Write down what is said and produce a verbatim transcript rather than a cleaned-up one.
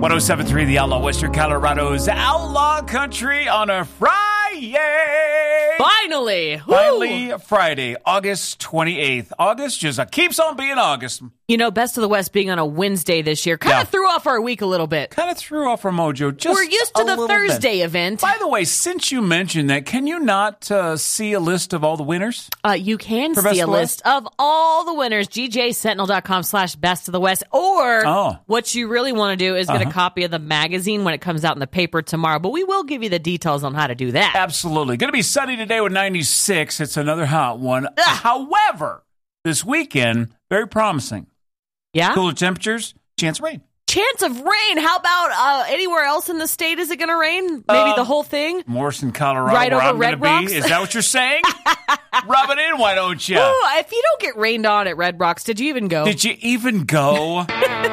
one oh seven point three The Outlaw, Western Colorado's Outlaw Country on a Friday. Finally. Finally, Friday, August twenty-eighth. August just uh, keeps on being August. You know, Best of the West being on a Wednesday this year kind of Yeah. threw off our week a little bit. Kind of threw off our mojo. Just We're used to a the little Thursday bit. event. By the way, since you mentioned that, can you not uh, see a list of all the winners? Uh, you can For see Best a of the list of all the winners, g j sentinel dot com slash best of the west. Or Oh. what you really want to do is get Uh-huh. a copy of the magazine when it comes out in the paper tomorrow. But we will give you the details on how to do that. Absolutely. Going to be sunny today with ninety-six. It's another hot one. However, this weekend, very promising. Yeah? Cooler temperatures, chance of rain. Chance of rain. How about uh, anywhere else in the state? Is it going to rain? Maybe Uh, the whole thing? Morrison, Colorado, Right where over I'm Red going to Rocks? be. Is that what you're saying? Rub it in, why don't you? Ooh, if you don't get rained on at Red Rocks, did you even go? Did you even go?